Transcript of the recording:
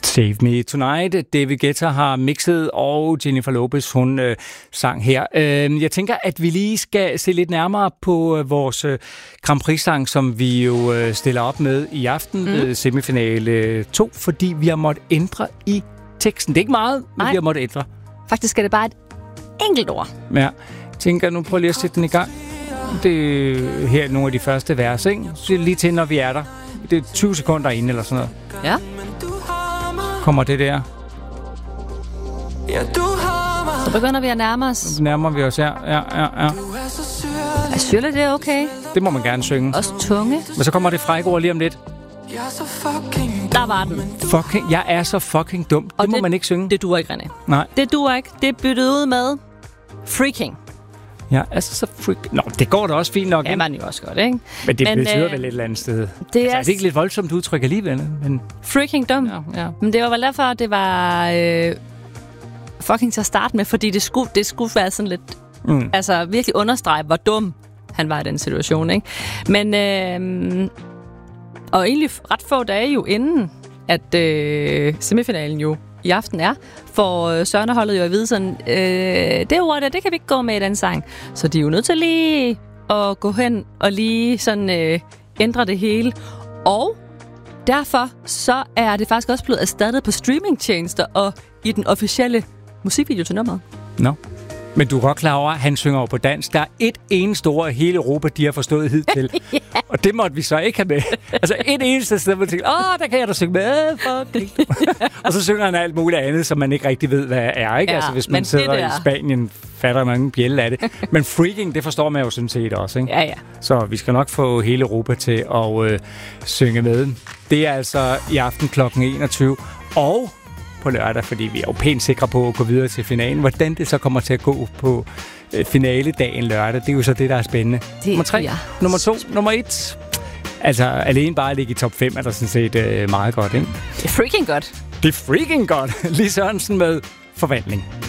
Save Me Tonight. David Guetta har mixet, og Jennifer Lopez, hun sang her. Jeg tænker, at vi lige skal se lidt nærmere på vores Grand Prix-sang, som vi jo stiller op med i aften ved semifinale 2, fordi vi har måttet ændre i teksten. Det er ikke meget, men vi har måttet ændre. Faktisk er det bare et enkelt ord. Ja, jeg tænker nu, prøv lige at sætte den i gang. Det er her nogle af de første vers, ikke? Så lige til, når vi er der. Det er 20 sekunder inde eller sådan noget. Ja. Kommer det der. Så begynder vi at nærme os. Så nærmer vi os her. Ja. Jeg synes, det er okay. Det må man gerne synge. Også tunge. Men så kommer det frække ord lige om lidt. Der var den. Fucking, jeg er så fucking dum. Det må man ikke synge. Det duer ikke, René. Nej. Det duer ikke. Det er byttet ud med freaking. Ja, altså så freak. Nå, det går da også fint nok. Ja, man jo også godt, ikke? Men det betyder vel et eller andet sted. Det er ikke lidt voldsomt udtryk alligevel, men freaking dum. Ja. Men det var vel derfor, det var fucking til at starte med, fordi det skulle være sådan lidt altså virkelig understrege, hvor dum han var i den situation, ikke? Men og egentlig ret få dage jo inden at semifinalen jo i aften er, for Sørenholdet jo at vide sådan, det ord der, det kan vi ikke gå med i den sang. Så de er jo nødt til lige at gå hen og lige sådan ændre det hele. Og derfor så er det faktisk også blevet erstattet på streamingtjenester og i den officielle musikvideo til nummeret. Nå. Men du er godt klar over, at han synger over på dansk. Der er et eneste ord i hele Europa, de har forstået hidtil. Yeah. Og det måtte vi så ikke have med. Altså et eneste sted, hvor man tænker, der kan jeg da synge med. Og så synger han alt muligt andet, som man ikke rigtig ved, hvad er. Ikke? Ja, altså hvis man sidder i Spanien, fatter man bjælle af det. Men freaking, det forstår man jo sådan set også. Ikke? Ja. Så vi skal nok få hele Europa til at synge med. Det er altså i aften kl. 21. Og på lørdag, fordi vi er jo pænt sikre på at gå videre til finalen. Hvordan det så kommer til at gå på finaledagen lørdag, det er jo så det, der er spændende. Nummer 3, nummer 2, nummer 1. Altså, alene bare at ligge i top 5 er der sådan set meget godt, ikke? Det er freaking godt. Det er freaking godt. Lis Sørensen med Forvandling.